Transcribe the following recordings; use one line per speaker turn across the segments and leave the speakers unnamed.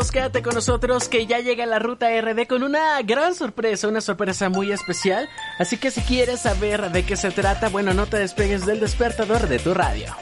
minutos, quédate con nosotros que ya llega la Ruta RD con una gran sorpresa, una sorpresa muy especial. Así que si quieres saber de qué se trata, bueno, no te despegues del despertador de tu radio.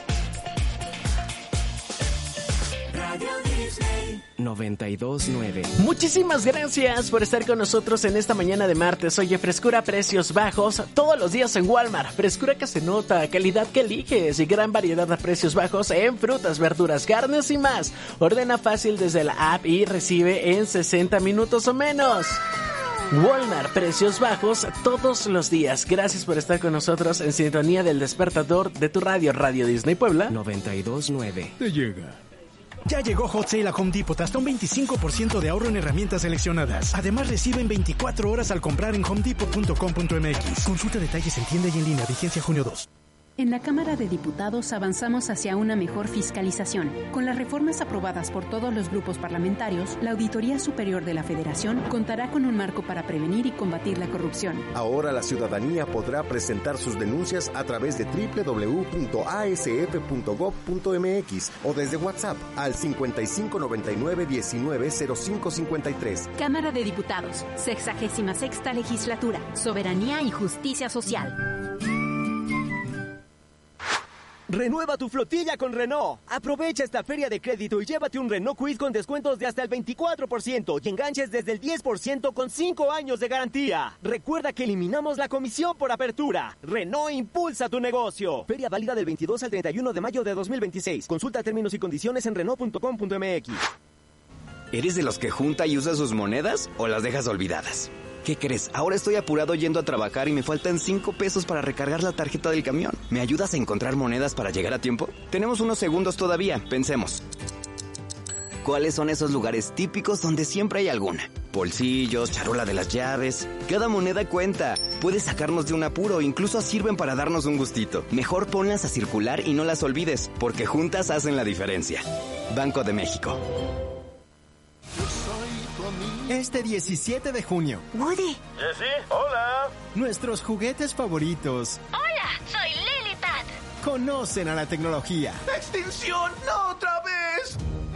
92.9.
Muchísimas gracias por estar con nosotros en esta mañana de martes. Oye, frescura a precios bajos todos los días en Walmart. Frescura que se nota, calidad que eliges y gran variedad a precios bajos en frutas, verduras, carnes y más. Ordena fácil desde la app y recibe en 60 minutos o menos. Walmart, precios bajos todos los días. Gracias por estar con nosotros en sintonía del despertador de tu radio, Radio Disney Puebla
92.9.
Te llega. Ya llegó Hot Sale a Home Depot, hasta un 25% de ahorro en herramientas seleccionadas. Además, reciben 24 horas al comprar en homedepot.com.mx. Consulta detalles en tienda y en línea, vigencia junio 2.
En la Cámara de Diputados avanzamos hacia una mejor fiscalización. Con las reformas aprobadas por todos los grupos parlamentarios, la Auditoría Superior de la Federación contará con un marco para prevenir y combatir la corrupción.
Ahora la ciudadanía podrá presentar sus denuncias a través de www.asf.gov.mx o desde WhatsApp al 5599-190553.
Cámara de Diputados, 66ª Legislatura, Soberanía y Justicia Social.
Renueva tu flotilla con Renault. Aprovecha esta feria de crédito y llévate un Renault Kwid con descuentos de hasta el 24% y enganches desde el 10% con 5 años de garantía. Recuerda que eliminamos la comisión por apertura. Renault impulsa tu negocio. Feria válida del 22 al 31 de mayo de 2026. Consulta términos y condiciones en Renault.com.mx.
¿Eres de los que junta y usa sus monedas o las dejas olvidadas? ¿Qué crees? Ahora estoy apurado yendo a trabajar y me faltan 5 pesos para recargar la tarjeta del camión. ¿Me ayudas a encontrar monedas para llegar a tiempo? Tenemos unos segundos todavía, pensemos. ¿Cuáles son esos lugares típicos donde siempre hay alguna? Bolsillos, charola de las llaves. Cada moneda cuenta. Puede sacarnos de un apuro, incluso sirven para darnos un gustito. Mejor ponlas a circular y no las olvides, porque juntas hacen la diferencia. Banco de México.
Este 17 de junio.
Woody.
Jessie, hola.
Nuestros juguetes favoritos.
Hola, soy Lilipad.
Conocen a la tecnología.
¡Extinción! ¡No otra vez!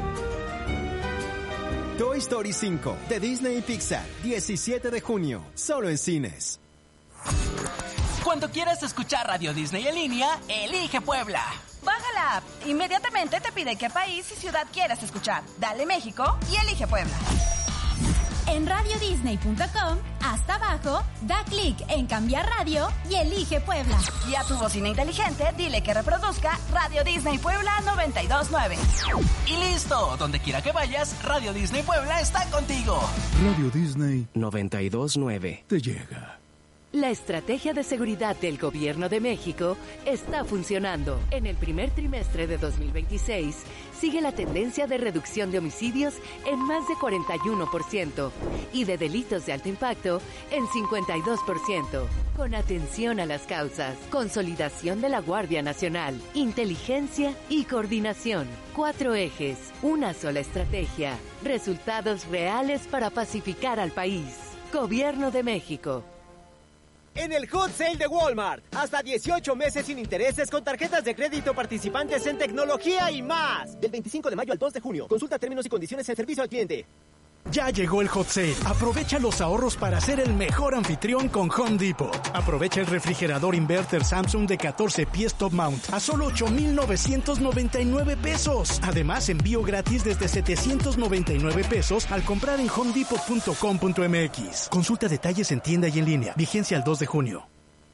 Toy Story 5 de Disney y Pixar. 17 de junio. Solo en cines.
Cuando quieras escuchar Radio Disney en línea, elige Puebla.
Baja la app. Inmediatamente te pide qué país y ciudad quieras escuchar. Dale México y elige Puebla.
En radiodisney.com, hasta abajo, da clic en cambiar radio y elige Puebla.
Y a tu bocina inteligente dile que reproduzca Radio Disney Puebla 92.9.
Y listo, donde quiera que vayas, Radio Disney Puebla está contigo.
Radio Disney
92.9.
te llega.
La estrategia de seguridad del Gobierno de México está funcionando. En el primer trimestre de 2026, sigue la tendencia de reducción de homicidios en más de 41% y de delitos de alto impacto en 52%. Con atención a las causas, consolidación de la Guardia Nacional, inteligencia y coordinación. 4 ejes, una sola estrategia. Resultados reales para pacificar al país. Gobierno de México.
En el Hot Sale de Walmart, hasta 18 meses sin intereses con tarjetas de crédito participantes en tecnología y más. Del 25 de mayo al 2 de junio. Consulta términos y condiciones en servicio al cliente.
Ya llegó el Hot Sale. Aprovecha los ahorros para ser el mejor anfitrión con Home Depot. Aprovecha el refrigerador inverter Samsung de 14 pies top mount a solo 8,999 pesos. Además, envío gratis desde 799 pesos al comprar en homedepot.com.mx. Consulta detalles en tienda y en línea. Vigencia al 2 de junio.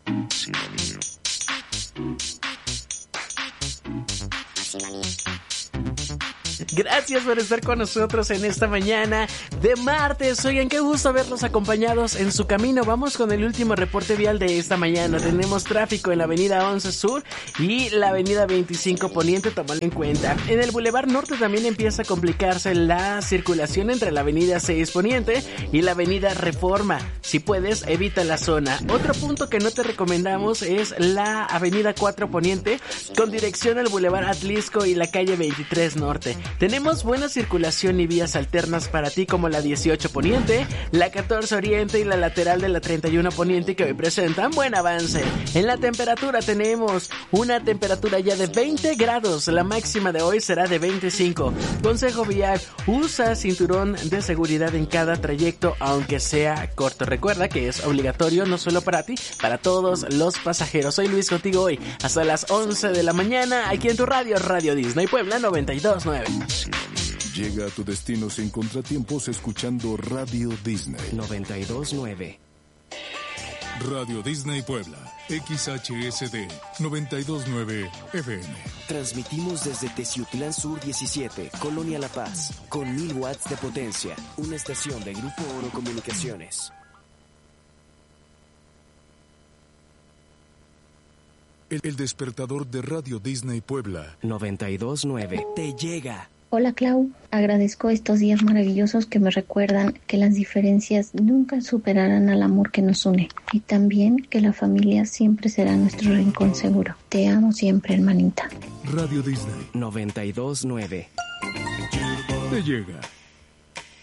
Gracias por estar con nosotros en esta mañana de martes. Oigan, qué gusto verlos acompañados en su camino. Vamos con el último reporte vial de esta mañana. Tenemos tráfico en la avenida 11 Sur y la avenida 25 Poniente, tómalo en cuenta. En el Boulevard Norte también empieza a complicarse la circulación entre la avenida 6 Poniente y la avenida Reforma. Si puedes, evita la zona. Otro punto que no te recomendamos es la avenida 4 Poniente con dirección al Boulevard Atlisco y la calle 23 Norte. Tenemos buena circulación y vías alternas para ti como la 18 Poniente, la 14 Oriente y la lateral de la 31 Poniente, que hoy presentan buen avance. En la temperatura tenemos una temperatura ya de 20 grados, la máxima de hoy será de 25. Consejo vial, usa cinturón de seguridad en cada trayecto, aunque sea corto. Recuerda que es obligatorio no solo para ti, para todos los pasajeros. Soy Luis, contigo hoy hasta las 11 de la mañana, aquí en tu radio, Radio Disney Puebla 92.9.
Llega a tu destino sin contratiempos escuchando Radio Disney
92.9.
Radio Disney Puebla, XHSD 92.9 FM.
Transmitimos desde Teciutlán Sur 17, Colonia La Paz, con 1000 watts de potencia, una estación de Grupo Oro Comunicaciones.
El despertador de Radio Disney Puebla
92.9 te llega.
Hola Clau, agradezco estos días maravillosos que me recuerdan que las diferencias nunca superarán al amor que nos une y también que la familia siempre será nuestro rincón seguro. Te amo siempre, hermanita.
Radio Disney
92.9
te llega.